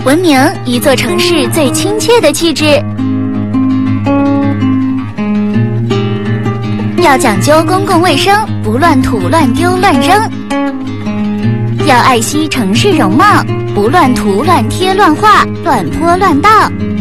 文明一座城市最亲切的气质。要讲究公共卫生，不乱吐、乱丢、乱扔；要爱惜城市容貌，不乱涂、乱贴、乱画、乱泼、乱倒；